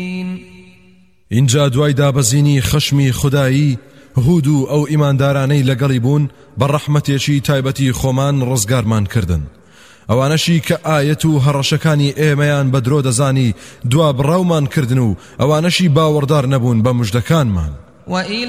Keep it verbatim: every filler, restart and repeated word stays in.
اینجا دوای دابەزینی خشمی خودایی هود و ئەو ئیماندارانەی لەگەڵی بوون بە ڕەحمەتێکی تایبەتی خۆمان ڕزگارمان کردن ئەوانەشی کە ئایەت و هەڕەشەکانی ئێمەیان بە درۆ دەزانی دوا بڕاومان کردن و ئەوانەشی باوەڕدار نەبوون بە موژدەکانمان.